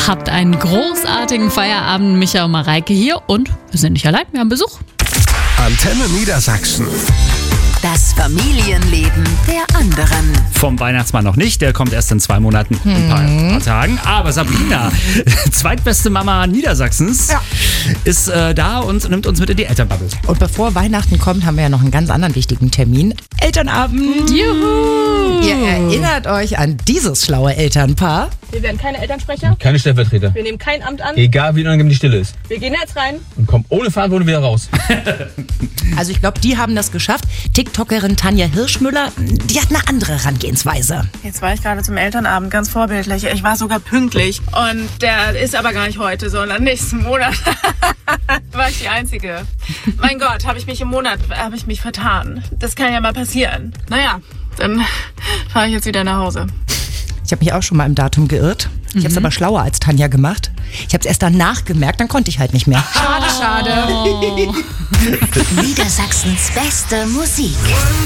Habt einen großartigen Feierabend. Micha und Mareike hier und wir sind nicht allein, wir haben Besuch. Antenne Niedersachsen. Das Familienleben der anderen. Vom Weihnachtsmann noch nicht, der kommt erst in 2 Monaten, ein paar Tagen. Aber Sabrina, zweitbeste Mama Niedersachsens, ist da und nimmt uns mit in die Elternbubble. Und bevor Weihnachten kommt, haben wir ja noch einen ganz anderen wichtigen Termin. Elternabend. Juhu! Ihr erinnert euch an dieses schlaue Elternpaar? Wir werden keine Elternsprecher. Keine Stellvertreter. Wir nehmen kein Amt an. Egal wie unangenehm die Stille ist. Wir gehen jetzt rein. Und kommen ohne Verantwortung wieder raus. Also ich glaube, die haben das geschafft. TikTokerin Tanja Hirschmüller, die hat eine andere Herangehensweise. Jetzt war ich gerade zum Elternabend, ganz vorbildlich. Ich war sogar pünktlich. Und der ist aber gar nicht heute, sondern nächsten Monat. War ich die Einzige. Mein Gott, habe ich mich vertan. Das kann ja mal passieren. Naja, dann fahre ich jetzt wieder nach Hause. Ich habe mich auch schon mal im Datum geirrt. Ich habe es aber schlauer als Tanja gemacht. Ich habe es erst danach gemerkt, dann konnte ich halt nicht mehr. Schade, schade. Niedersachsens beste Musik.